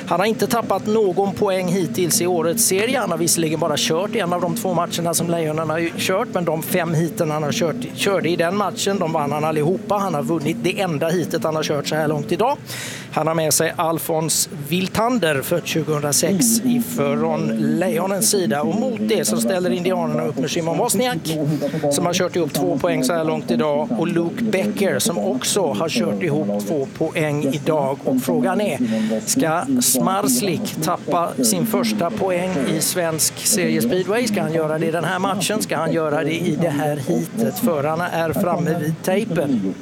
Han har inte tappat någon poäng hittills i årets serie. Han har visserligen bara kört en av de 2 matcherna som Lejonen har kört, men de 5 heaten han har körde i den matchen, de vann han allihopa. Han har vunnit det enda heatet han har kört så här långt idag. Han har med sig Alfons Wiltander för 2006 från Lejonens sida, och mot det så ställer indianerna upp med Szymon Wozniak som har kört ihop 2 poäng så här långt idag, och Luke Becker som också har kört ihop 2 poäng idag. Och frågan är, ska Zmarzlik tappa sin första poäng i svensk seriespeedway? Ska han göra det i den här matchen? Ska han göra det i det här heatet? Förarna är framme vid tejpen.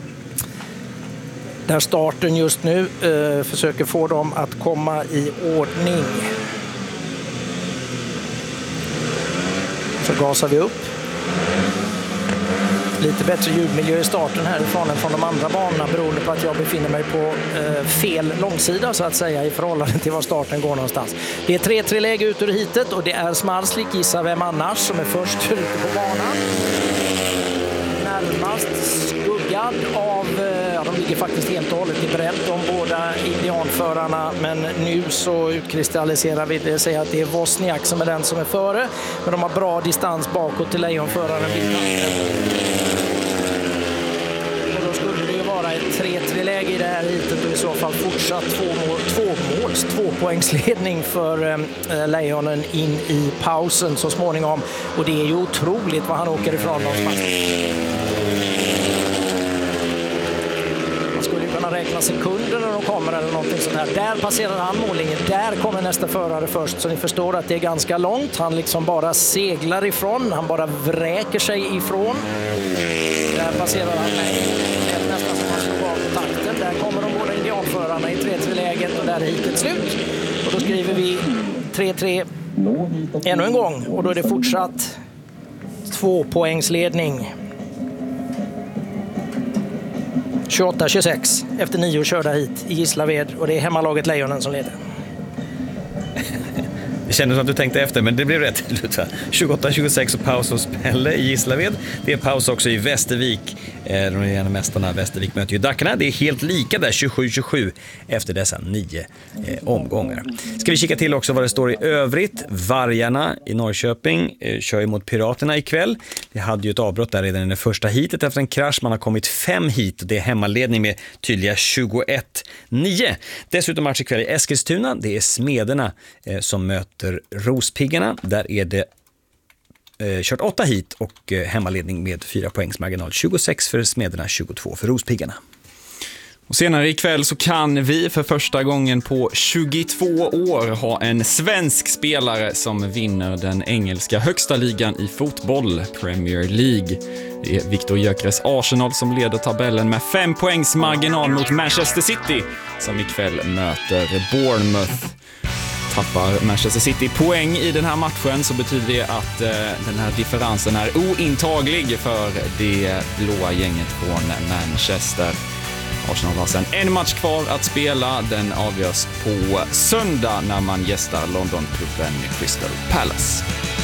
Där starten just nu försöker få dem att komma i ordning. Så gasar vi upp. Lite bättre ljudmiljö i starten härifrån än från de andra banorna, beroende på att jag befinner mig på fel långsida så att säga i förhållande till var starten går någonstans. Det är 3-3-läge ut ur hitet, och det är Zmarzlik, gissa vem annars, som är först ute på banan. Närmast skuggad av, de ligger faktiskt helt och hållet i bredd, de båda indianförarna, men nu så utkristalliserar vi det, säger att det är Wozniak som är den som är före, men de har bra distans bakåt till lejonföraren. Och då skulle det ju vara ett 3-3-läge i det här hitet, och i så fall fortsatt 2-poängsledning för Lejonen in i pausen så småningom, och det är ju otroligt vad han åker ifrån någonstans. Man räknar sekunder när de kommer eller någonting sånt här. Där passerar han mållinjen. Där kommer nästa förare först. Så ni förstår att det är ganska långt. Han liksom bara seglar ifrån. Han bara vräker sig ifrån. Där passerar han mig. Det är nästan som han slår av på takten. Där kommer de båda indianförarna i 3-3-läget, och där är hitet slut. Och då skriver vi 3-3 ännu en gång. Och då är det fortsatt 2-poängsledning. 28-26 efter 9 körda hit i Gislaved, och det är hemmalaget Lejonen som leder. Det kändes som att du tänkte efter, men det blev rätt. 28-26 och paus hos Pelle i Gislaved. Det är paus också i Västervik. De regerande mästarna Västervik möter ju Dackarna. Det är helt lika där, 27-27 efter dessa 9 omgångar. Ska vi kika till också vad det står i övrigt. Vargarna i Norrköping kör ju mot Piraterna ikväll. Det hade ju ett avbrott där redan i det första heatet efter en krasch. Man har kommit 5 hit, och det är hemmaledning med tydliga 21-9. Dessutom match ikväll i Eskilstuna. Det är Smederna som möter Rospiggarna. Där är det kört 8 hit och hemmaledning med 4 poängs marginal. 26 för Smederna, 22 för Rospiggarna. Och senare ikväll så kan vi för första gången på 22 år ha en svensk spelare som vinner den engelska högsta ligan i fotboll, Premier League. Det är Victor Gyökeres Arsenal som leder tabellen med 5 poängs marginal mot Manchester City, som ikväll möter Bournemouth. Tappar Manchester City poäng i den här matchen, så betyder det att den här differensen är ointaglig för det blåa gänget från Manchester. Arsenal har sedan en match kvar att spela. Den avgörs på söndag när man gästar Londonklubben Crystal Palace.